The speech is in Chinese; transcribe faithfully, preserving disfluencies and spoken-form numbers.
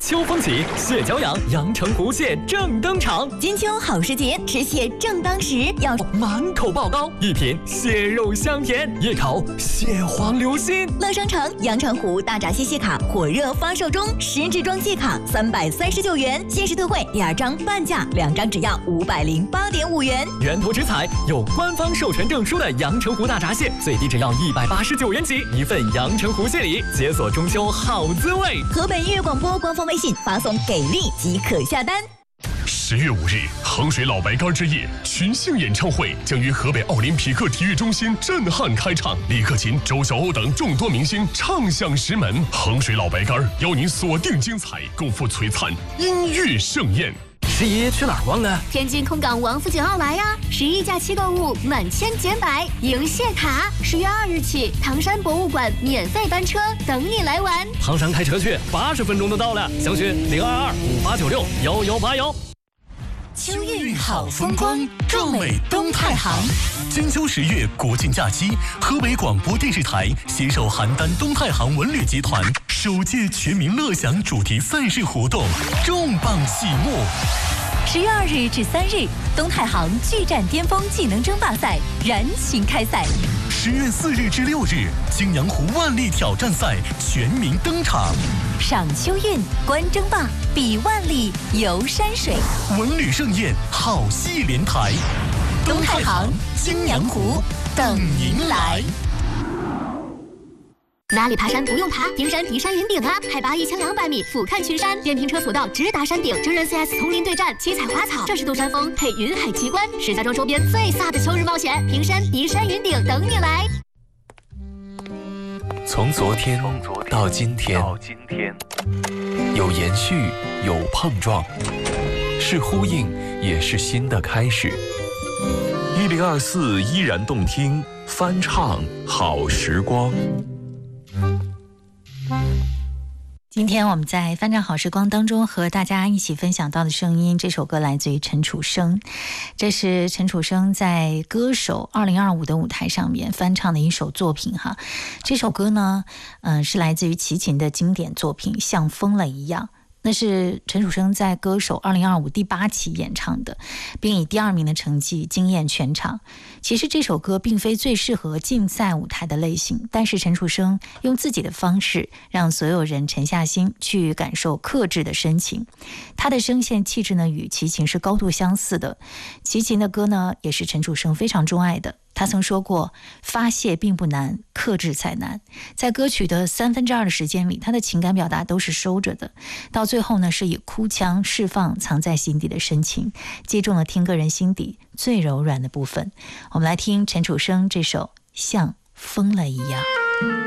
秋风起，蟹脚痒，阳澄湖蟹正登场。 金秋好时节，吃蟹正当时，要满口爆膏，一品蟹肉香甜，一口蟹黄流心。 乐商城阳澄湖大闸蟹蟹卡火热发售中，十支装蟹卡三百三十九元，限时特惠，第二张半价，两张只要五百零八点五元。 源头直采有官方授权证书的阳澄湖大闸蟹，最低只要一百八十九元起，一份阳澄湖蟹礼，解锁中秋好滋味。 河北音乐广播官方微信发送给力即可下单。 十月五日，衡水老白干之夜群星演唱会将于河北奥林匹克体育中心震撼开场，李克勤、周晓鸥等众多明星唱响石门。衡水老白干邀您锁定精彩，共赴璀璨音乐盛宴。 十一去哪儿逛啊？ 天津空港王府井奥莱呀！十一假期购物满千减百，赢蟹卡。十月二日起，唐山博物馆免费班车等你来玩。 唐山开车去，八十分钟就到了。详询零二二五八九六幺幺八幺。 秋韵好风光， 壮美东太行。金秋十月国庆假期，河北广播电视台携手邯郸东太行文旅集团首届全民乐享主题赛事活动重磅启幕。 十月二日至三日，东太行巨战巅峰技能争霸赛燃情开赛。 十月四日至六日，青阳湖万历挑战赛全民登场。 赏秋韵，观争霸，比万历，游山水， 文旅盛宴，好戏连台。 东太行、青阳湖等您来。 哪里爬山不用爬？平山迪山云顶啊，海拔一千两百米，俯瞰群山，电瓶车索道直达山顶，真人 C S 丛林对战，七彩花草，这是登山峰配云海奇观，石家庄周边最飒的秋日冒险，平山迪山云顶等你来。 从昨天到今天，有延续，有碰撞，是呼应，也是新的开始。一零二四依然动听，翻唱好时光。 今天我们在翻唱好时光当中和大家一起分享到的声音，这首歌来自于陈楚生，这是陈楚生在歌手二零二五的舞台上面翻唱的一首作品哈。这首歌呢，嗯、呃，是来自于齐秦的经典作品《像疯了一样》。那是陈楚生在歌手二零二五第八期演唱的，并以第二名的成绩惊艳全场。其实这首歌并非最适合竞赛舞台的类型，但是陈楚生用自己的方式让所有人沉下心去感受克制的深情。他的声线气质呢与齐秦是高度相似的，齐秦的歌呢也是陈楚生非常钟爱的。他曾说过，发泄并不难，克制才难。在歌曲的三分之二的时间里，他的情感表达都是收着的，到最后呢，是以哭腔释放藏在心底的深情，击中了听歌人心底最柔软的部分。我们来听陈楚生这首《像疯了一样》。